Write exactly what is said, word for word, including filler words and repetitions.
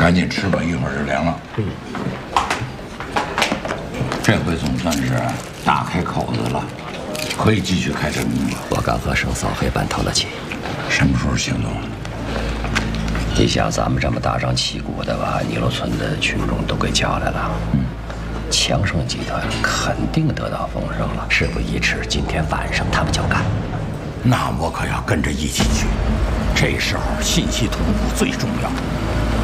赶紧吃吧，一会儿就凉了。嗯。这回总算是大开口子了，可以继续开战功了。 我刚和圣扫黑办透了气。 什么时候行动？ 你想，咱们这么大张旗鼓的把尼罗村的群众都给叫来了，嗯，强盛集团肯定得到风声了。事不宜迟，今天晚上他们就干。 那我可要跟着一起去。这时候信息同步最重要。